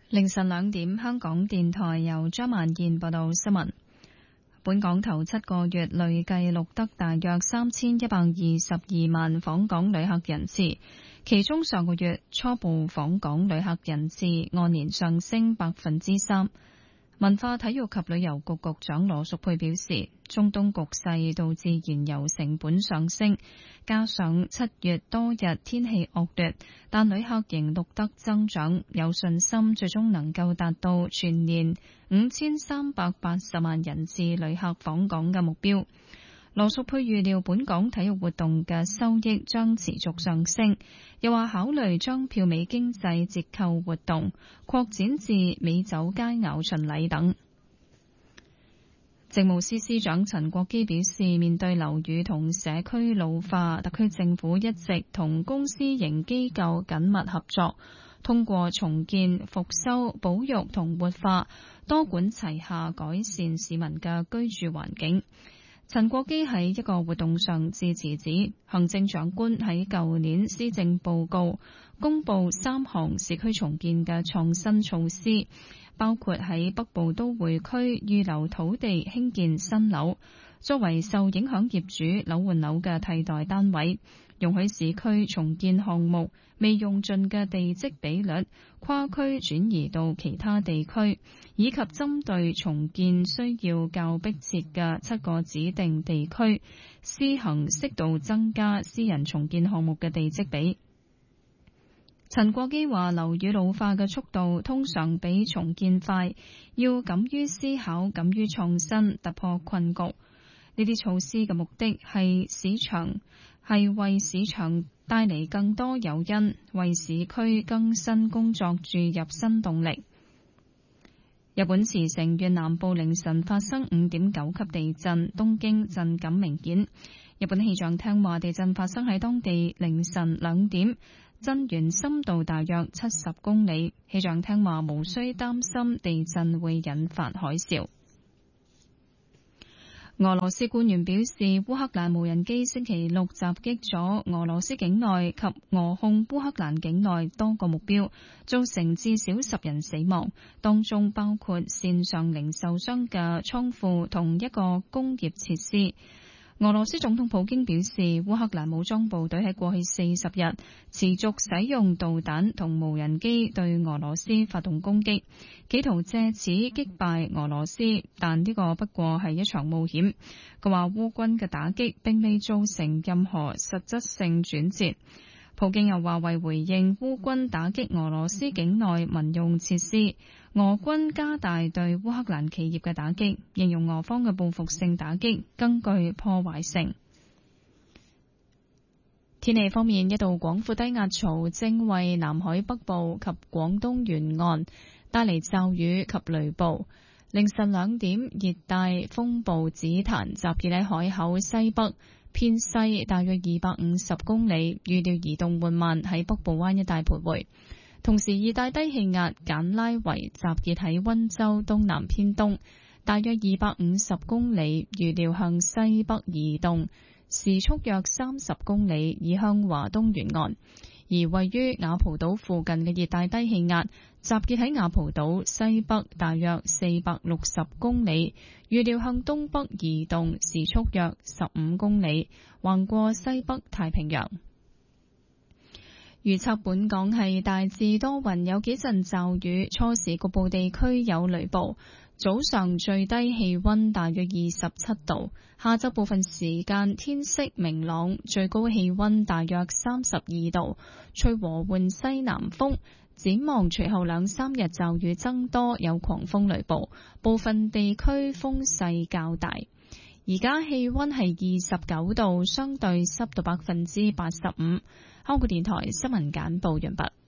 凌晨2點，香港電台由張萬燕報道新聞。本港頭7個月累計錄得大約3122萬訪港旅客人次，其中上個月初步訪港旅客人次按年上升3%。文化體育及旅遊局局長羅淑佩表示，中東局勢導致燃油成本上升，加上7月多日天氣惡劣，但旅客仍錄得增長，有信心最終能夠達到全年5380萬人次旅客訪港嘅目標。羅淑佩預料本港體育活動嘅收益將持續上升，又話考慮將票尾經濟折扣活動擴展至美酒佳餚巡禮等。政務司司長陳國基表示，面對樓宇同社區老化，特區政府一直同公私營機構緊密合作，通過重建、復修、保育同活化，多管齊下改善市民嘅居住環境。陳國基喺一個活動上致辭指，行政長官喺舊年施政報告公布3項市區重建嘅創新措施，包括喺北部都會區預留土地興建新樓，作為受影響業主樓換樓嘅替代單位，容許市區重建項目未用盡嘅地積比率跨區轉移到其他地區，以及針對重建需要較迫切嘅7個指定地區，施行適度增加私人重建項目嘅地積比。陳國基話，樓宇老化嘅速度通常比重建快，要敢於思考、敢於創新，突破困局。呢啲措施嘅目的係為市場帶嚟更多誘因，為市區更新工作注入新動力。日本茨城縣南部凌晨發生5.9級地震，東京震感明顯。日本氣象廳話，地震發生喺當地凌晨2點，震源深度大約70公里。氣象廳話，無需擔心地震會引發海嘯。俄羅斯官員表示，烏克蘭無人機星期六襲擊咗俄羅斯境內及俄控烏克蘭境內多個目標，造成至少10人死亡，當中包括線上零售商嘅倉庫同一個工業設施。俄羅斯總統普京表示，烏克蘭武裝部隊喺過去40日持續使用導彈同無人機對俄羅斯發動攻擊，企圖借此擊敗俄羅斯，但呢個不過係一場冒險。佢話烏軍嘅打擊並未造成任何實質性轉折。普京又話，為回應烏軍打擊俄羅斯境內民用設施，俄軍加大對烏克蘭企業嘅打擊，形容俄方嘅報復性打擊更具破壞性。天氣方面，一道廣闊低壓槽正為南海北部及廣東沿岸帶嚟驟雨及雷暴。凌晨2點，熱帶風暴紫檀集結喺海口西北偏西大約250公里，預料移動緩慢喺北部灣一帶徘徊。同時，熱帶低氣壓簡拉維集結喺溫州東南偏東大約250公里，預料向西北移動，時速約30公里，以向華東沿岸。而位於雅蒲島附近嘅熱帶低氣壓集結喺雅蒲島西北大約460公里，預料向東北移動，時速約15公里，橫過西北太平洋。預測本港係大致多雲，有幾陣驟雨，初時局部地區有雷暴。早上最低氣溫大約27度，下晝部分時間天色明朗，最高氣溫大約32度，吹和緩西南風。展望隨後2-3日驟雨增多，有狂風雷暴，部分地區風勢較大。而家氣溫係29度，相對濕度85%。香港電台新聞簡報完畢。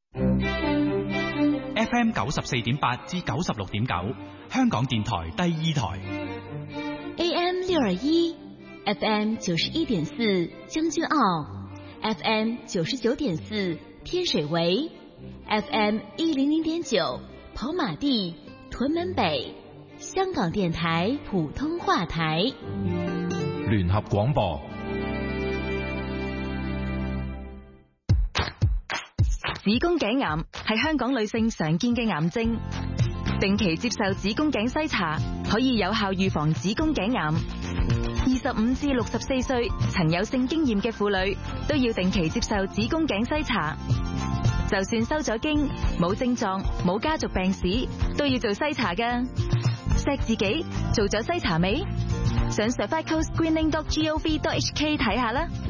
FM 94.8至96.9，香港電台第2台。 AM 621 FM 91.4將軍澳 FM 99.4天水圍 FM 100.9跑馬地屯門北，香港電台普通話台。 聯合廣播。 子宮頸癌係香港女性常見嘅癌症，定期接受子宮頸篩查可以有效預防子宮頸癌。25至64歲曾有性經驗嘅婦女都要定期接受子宮頸篩查。就算收咗經，冇症狀、冇家族病史，都要做篩查㗎。錫自己，做咗篩查未？上 cervicalscreening.gov.hk 睇下啦。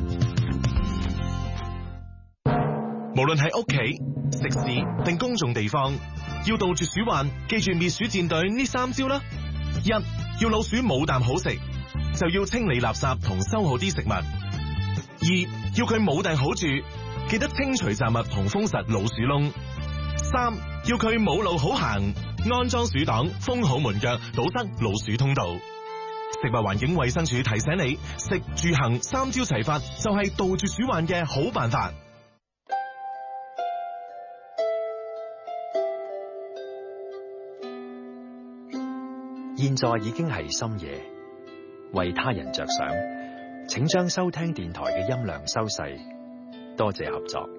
無論係屋企、食肆定公眾地方，要杜絕鼠患，記住滅鼠戰隊呢3招啦。1. 要老鼠冇啖好食，就要清理垃圾同收好啲食物。2. 要佢冇埞好住，記得清除雜物同封實老鼠窿。3. 要佢冇路好行，安裝鼠擋，封好門腳，堵塞老鼠通道。食物環境衛生署提醒你，食住行3招齊發，就係杜絕鼠患嘅好辦法。 現在已經係深夜，為他人着想，請將收聽電台嘅音量收細，多謝合作。